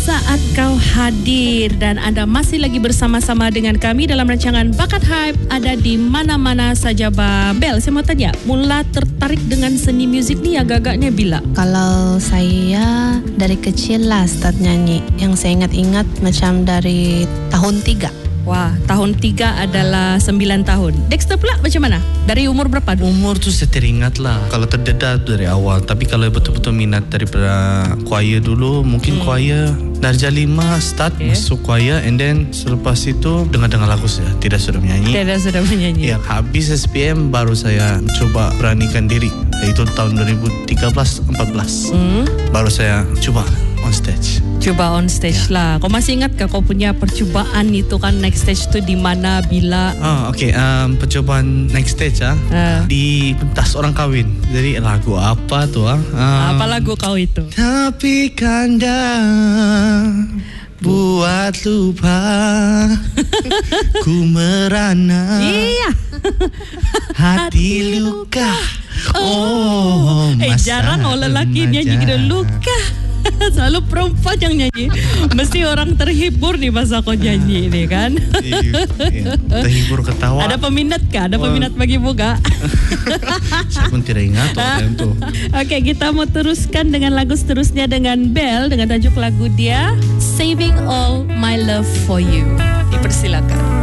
Saat kau hadir dan anda masih lagi bersama-sama dengan kami dalam rancangan Bakat Hype, ada di mana-mana saja Bel. Saya mau tanya, mula tertarik dengan seni muzik ni agak-agaknya bila? Kalau saya dari kecil lah start nyanyi. Yang saya ingat-ingat macam dari tahun 3. Wah, tahun 3 adalah 9 tahun. Dexter pula macam mana? Dari umur berapa? Umur tu saya teringat lah. Kalau terdedah dari awal. Tapi kalau betul-betul minat daripada choir dulu, mungkin choir darjah 5 start masuk choir, and then selepas itu dengar-dengar lagu saya. Tidak sudah menyanyi. Tidak sudah menyanyi. Ya, habis SPM baru saya coba beranikan diri. Itu tahun 2013-14. Baru saya coba on stage. Coba on stage lah. Kau masih ingat ke kau punya percubaan itu kan, next stage tu di mana, bila? Percobaan next stage di pentas orang kahwin. Jadi lagu apa tu apa lagu kau itu? Tapi kanda buat lupa ku merana. Iya. Hati luka. Jarang orang lelaki nyanyi gitu luka. Selalu perempuan yang nyanyi. Mesti orang terhibur nih masa kau nyanyi ni kan. Iya. Terhibur ketawa. Ada peminat kah? Ada peminat bagi buka? Saya pun tidak ingat tu. Okey, kita mau teruskan dengan lagu seterusnya dengan Bel dengan tajuk lagu dia Saving All My Love For You. Dipersilakan.